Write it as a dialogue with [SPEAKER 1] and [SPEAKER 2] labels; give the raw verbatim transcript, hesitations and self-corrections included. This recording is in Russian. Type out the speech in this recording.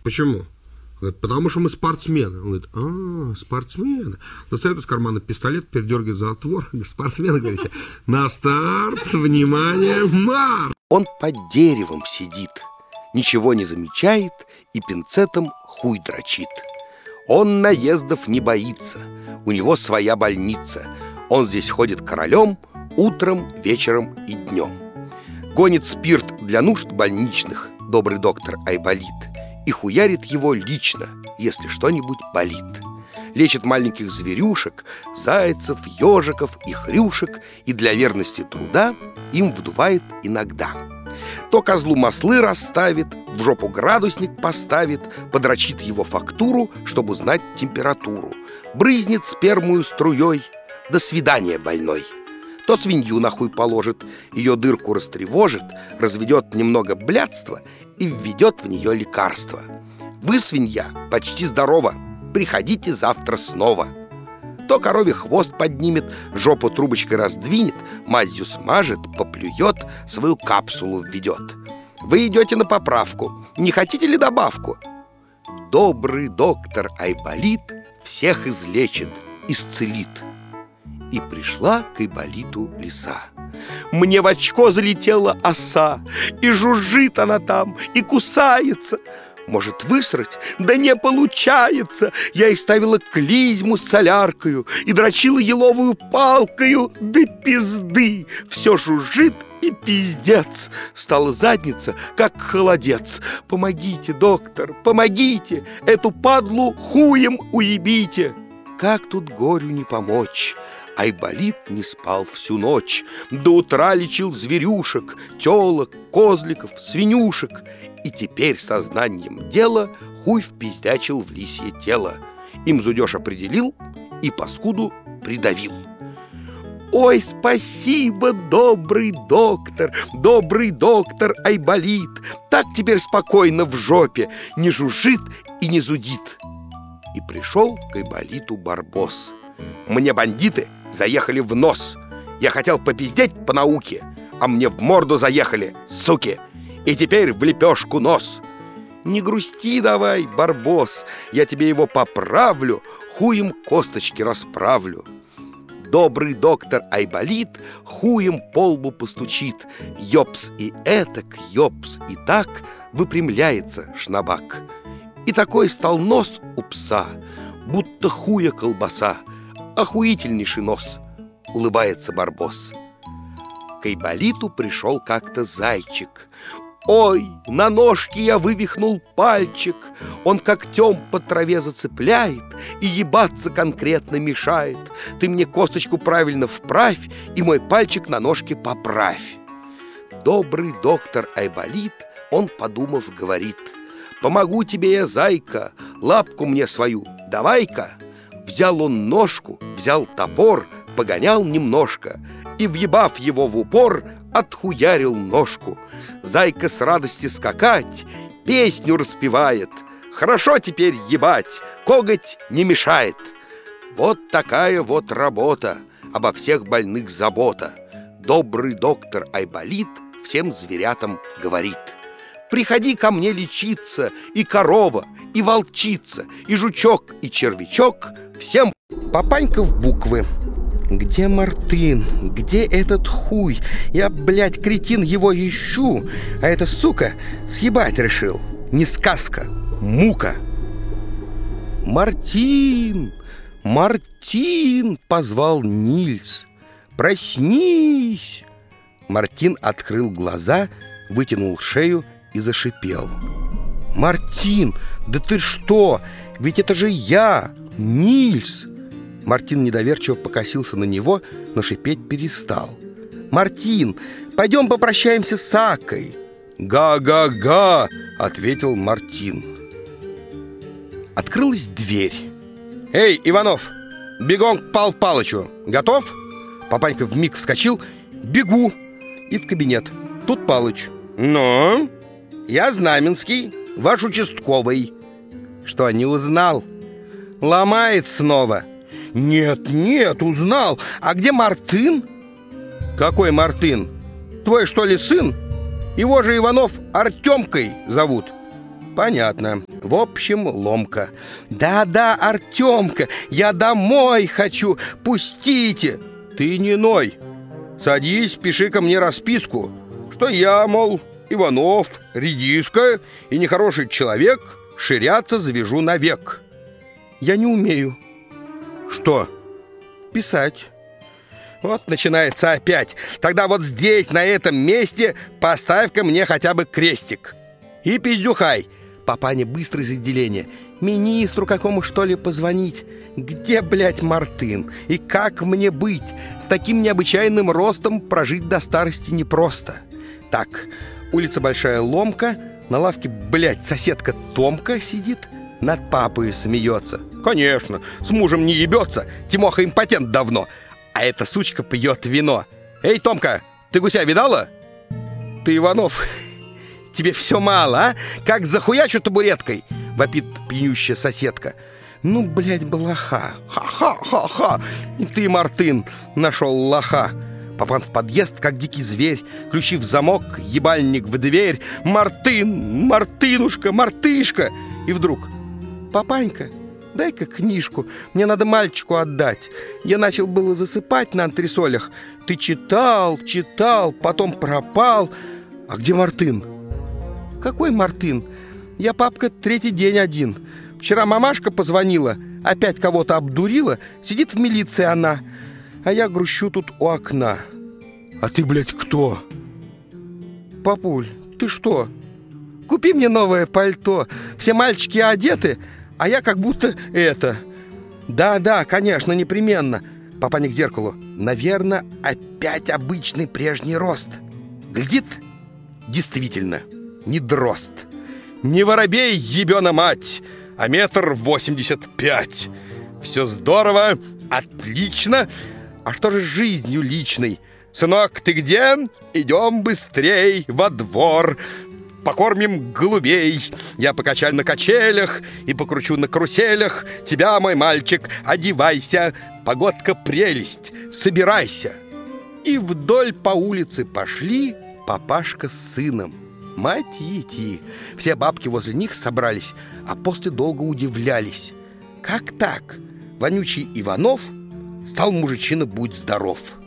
[SPEAKER 1] Почему? Говорит, потому что мы спортсмены. Он говорит, а, спортсмены. Достает из кармана пистолет, передергивает затвор. Спортсмены, говорите, на старт, внимание, марш!
[SPEAKER 2] Он под деревом сидит, ничего не замечает и пинцетом хуй дрочит. Он наездов не боится, у него своя больница. Он здесь ходит королем утром, вечером и днем. Гонит спирт для нужд больничных добрый доктор Айболит и хуярит его лично, если что-нибудь болит. Лечит маленьких зверюшек, зайцев, ежиков и хрюшек, и для верности труда им вдувает иногда. То козлу маслы расставит, в жопу градусник поставит, подрочит его фактуру, чтобы узнать температуру. Брызнет спермую струей, до свидания, больной. То свинью на хуй положит, ее дырку растревожит, разведет немного блядства и введет в нее лекарство. Вы, свинья, почти здорова, приходите завтра снова. То корове хвост поднимет, жопу трубочкой раздвинет, мазью смажет, поплюет, свою капсулу введет. Вы идете на поправку, не хотите ли добавку? Добрый доктор Айболит всех излечит, исцелит. И пришла к Айболиту лиса. Мне в очко залетела оса, и жужжит она там, и кусается. Может высрать? Да не получается. Я и ставила клизму с соляркою, и дрочила еловую палкою, да пизды. Все жужжит и пиздец. Стала задница, как холодец. Помогите, доктор, помогите, эту падлу хуем уебите. Как тут горю не помочь? Айболит не спал всю ночь, до утра лечил зверюшек, телок, козликов, свинюшек. И теперь сознанием дела хуй впиздячил в лисье тело. Им зудеж определил и паскуду придавил. Ой, спасибо, добрый доктор, добрый доктор Айболит. Так теперь спокойно в жопе, не жужжит и не зудит. И пришел к Айболиту барбос. Мне бандиты заехали в нос. Я хотел попиздеть по науке, а мне в морду заехали, суки. И теперь в лепешку нос. Не грусти давай, барбос, я тебе его поправлю, хуем косточки расправлю. Добрый доктор Айболит хуем по лбу постучит. Ёпс и этак, ёпс и так, выпрямляется шнабак. И такой стал нос у пса, будто хуя колбаса. Охуительнейший нос, улыбается барбос. К Айболиту пришел как-то зайчик. Ой, на ножке я вывихнул пальчик. Он когтем по траве зацепляет и ебаться конкретно мешает. Ты мне косточку правильно вправь и мой пальчик на ножке поправь. Добрый доктор Айболит, он, подумав, говорит: помогу тебе я, зайка, лапку мне свою давай-ка. Взял он ножку, взял топор, погонял немножко и, въебав его в упор, отхуярил ножку. Зайка с радости скакать песню распевает. Хорошо теперь ебать, коготь не мешает. Вот такая вот работа, обо всех больных забота. Добрый доктор Айболит всем зверятам говорит: приходи ко мне лечиться, и корова, и волчица, и жучок, и червячок. Всем папанька в буквы. Где Мартын? Где этот хуй? Я, блядь, кретин, его ищу, а эта сука съебать решил. Не сказка, мука. Мартин, Мартин, позвал Нильс. Проснись. Мартин открыл глаза, вытянул шею и зашипел. Мартин, да ты что? Ведь это же я, Нильс. Мартин недоверчиво покосился на него, но шипеть перестал. Мартин, пойдем попрощаемся с Акой. Га-га-га, ответил Мартин. Открылась дверь. Эй, Иванов, бегом к Пал Палычу. Готов? Папанька вмиг вскочил. Бегу. И в кабинет. Тут Палыч. Ну, я Знаменский, ваш участковый. Что, не узнал? Ломает снова. Нет, нет, узнал. А где Мартын? Какой Мартын? Твой, что ли, сын? Его же Иванов Артемкой зовут. Понятно. В общем, ломка. Да-да, Артемка, я домой хочу, пустите. Ты не ной. Садись, пиши ко мне расписку, что я, мол, Иванов, редиска и нехороший человек, ширяться завяжу навек. Я не умею. Что? Писать. Вот начинается опять. Тогда вот здесь, на этом месте, поставь-ка мне хотя бы крестик. И пиздюхай. Папаня быстро из отделения. Министру какому, что ли, позвонить? Где, блядь, Мартын? И как мне быть? С таким необычайным ростом прожить до старости непросто. Так, улица Большая Ломка. На лавке, блядь, соседка Томка сидит, над папой смеется. Конечно, с мужем не ебется. Тимоха импотент давно. А эта сучка пьет вино. Эй, Томка, ты гуся видала? Ты, Иванов, тебе все мало, а? Как захуячу табуреткой, вопит пьянющая соседка. Ну, блядь, блоха. Ха-ха-ха-ха. И ты, Мартын, нашел лоха. Папан в подъезд, как дикий зверь. Ключи в замок, ебальник в дверь. Мартын, Мартынушка, Мартышка. И вдруг: папанька, дай-ка книжку, мне надо мальчику отдать. Я начал было засыпать на антресолях. Ты читал, читал, потом пропал. А где Мартын? Какой Мартын? Я, папка, третий день один. Вчера мамашка позвонила, опять кого-то обдурила. Сидит в милиции она, а я грущу тут у окна. А ты, блядь, кто? Папуль, ты что? Купи мне новое пальто. Все мальчики одеты, а я как будто это... Да-да, конечно, непременно. Папаня к зеркалу. Наверное, опять обычный прежний рост. Глядит, действительно, не дрозд. Не воробей, ебена мать, а метр восемьдесят пять. Все здорово, отлично. А что же с жизнью личной? Сынок, ты где? Идем быстрей во двор. Покормим голубей. Я покачаю на качелях и покручу на каруселях. Тебя, мой мальчик, одевайся. Погодка прелесть, собирайся. И вдоль по улице пошли папашка с сыном. Мать ети. Все бабки возле них собрались, а после долго удивлялись. Как так? Вонючий Иванов стал мужичина, будь здоров.